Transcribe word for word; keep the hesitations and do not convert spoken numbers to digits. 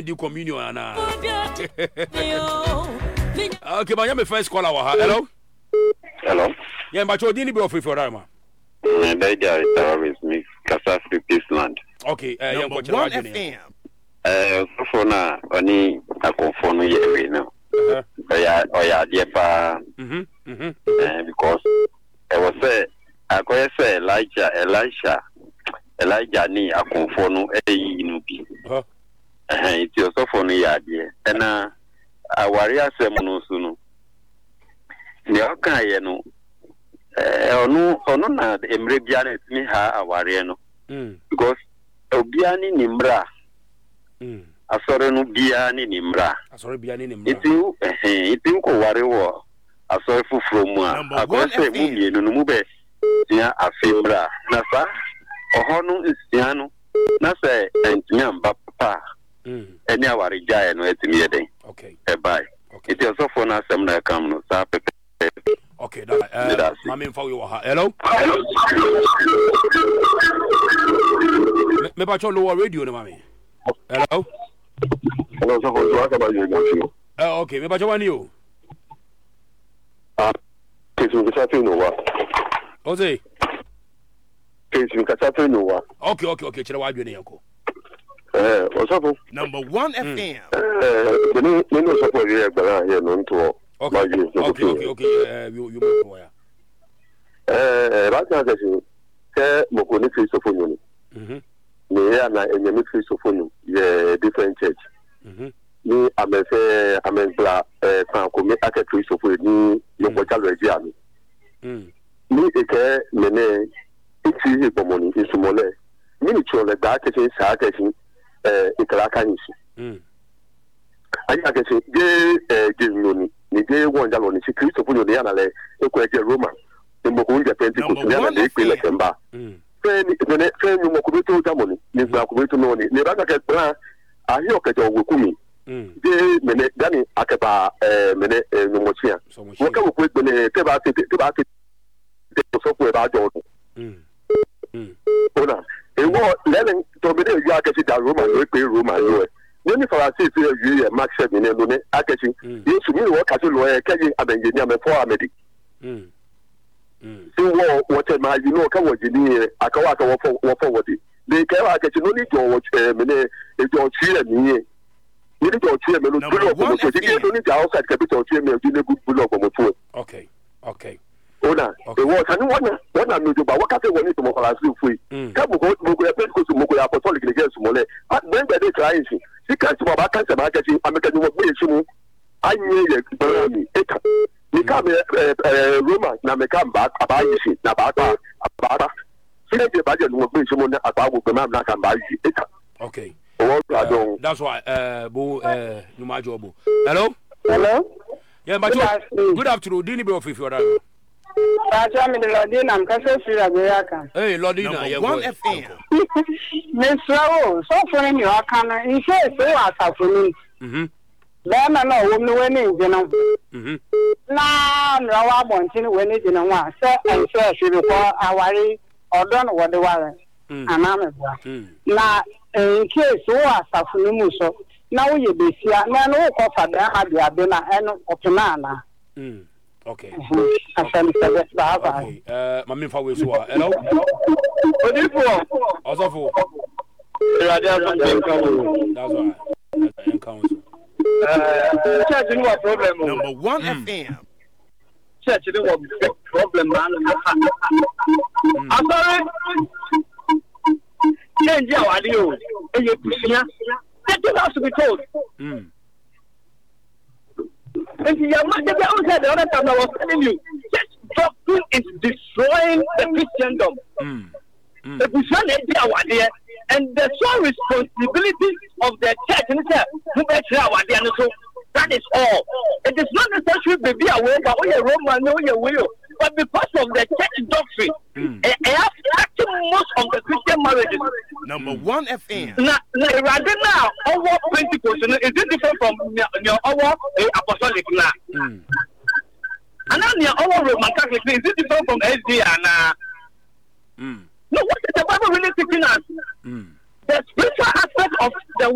the communion ana. Okay, my name is first caller. Hello. Hello. Yeah, but you didn't be offered for that, man. My daddy is me, Kasafri Peaceland. Okay, uh, number one F M. Uh, so for now, only I confirm you now. Uh-huh. Yeah, oh yeah, yeah, pa. Mhm, mhm. Because I was say, I go say Elijah, Elisha, Elijah ni I confirm no eh inubi. Huh. Eh, it's also for no yeah, and uh, I worry as a monosuno. The okay, you know. Eh, onu onu na emre biara etimi ha aware no. Mm. Because obiani nimra. Mm. Asore no bia ni nimra. Asore bia ni nimra. Itu eh itu ko ware wo asore fufuro mu a akose mu mienu no mu be tia afemra na sa oho no nsia no na se entimi amba papa. Mm. Eni aware jae no etimi yeden. Okay. E bye. Okay. It also for na sem na kam no sa pepe. Okay, that uh, mama info you ha. Hello. Me, me pa cho lower radio no mami. Hello. Hello, so for what about you? Uh, okay, me pa cho one you. Ah, kesu nkasa no wa. Oze. Kesu nkasa no wa. Okay, okay, okay, chira wa dwene yanko. Eh, osofo. Number one F M. Eh, ni ni no support ye gbara ye no nto. Okay, okay, okay, okay, uh, you, you make more. Eh, right now, say, Mokoni Christophone. Mhm. Me na enyemi Christophone, ye different church. Mhm. Ni amese amengla eh sanko me ake Christophone ni yoko jalo eji ami. Mm. Ni eke mene iti ibomoni isumole. Ni ni chole da ake sa ake eh ikala kanisi. Mm. Ayi ake je eh je ni de wonja lo ni si Kristo fu ni yana le e ko eje Roma ni mo ko nje Pentecost ni yana le pe le kemba fe ni ne fe ni mo ko be to jamoni ni gba ko be to no ni ni ba ka ke plan ahi o ke jo wo kumi de mene dani akeba eh mene ni mo tia wo ka wo ko ne te ba te te ba te te so ko e ba jo mm mm ona e wo le to be de ya ke si da Roma ni pe Roma ni Yeni Farasi fi yu Max seven ne no ne akechi yesu mi wo ka se lo e keji abenje ni ame for amedi mm mm so wo what ma you know ka wo jini akawa ka wo for wo for wodi de ka wa akechi no ni jo wo me ne e jo chi e ni ni ni jo chi e me no bulo ko mo so ji no ni ja outside ka bi jo chi e me ji ne good bulo ko mo fu okay okay ona e wo kan wona wona no jo ba wa ka se wo ni to mo Farasi fu ka mo ko mo ko e pe ko su mo ko ya apostolic ni ge su mo le when they dey try si Because Baba can't market in American Wayne, I knew it. Eka. You come Roma, now me come back about you, Nabata, Abata. See the budget will be someone about the man that can buy you. Okay. Uh, that's why, uh, Bo, uh, no my job. Hello? Hello? Yeah, but good afternoon. Good afternoon. Didn't be off if you're right. Pacha mi Lodina mkase fira goyaka. Hey, Lodina, yeah, one F M. Mesrawo, so funny you are kana. Ise so asafuni. Mhm. Bema no wo mi weni jeno. Mhm. Na mrawa bontini weni jeno wa. Se ense shiri ko awari odon wode ware. Aname bua. Na in case wo asafuni mu so na wo ye besia na no ko fada ade ade na eno opina na. Mm. Okay. Okay. Uh, my main power is what? Hello. Also, that's right. Encounter. Uh, church is what problem. Number one F M. Church is what problem, man. I'm sorry. Change your audio. And you push here. That has to be told. Hmm. And you are not the other time I was telling you, church doctrine is destroying the Christendom. Mm. Mm. The and the sole responsibility of the church that is all. It is not necessary to be aware but we are Roman, no you will. But because of the church doctrine, mm. it has affected most of the Christian marriages. Number one F M. Now, rather now, our Pentecost is it different from your our apostolic now? Mm. And now our Roman Catholic is it different from S D and uh, mm. no, what is the Bible really teaching us? Mm. The spiritual aspect of the